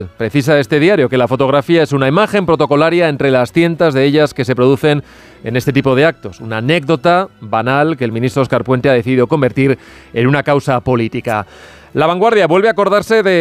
Precisa este diario que la fotografía es una imagen protocolaria entre las cientos de ellas que se producen en este tipo de actos. Una anécdota banal que el ministro Óscar Puente ha decidido convertir en una causa política. La Vanguardia vuelve a acordarse de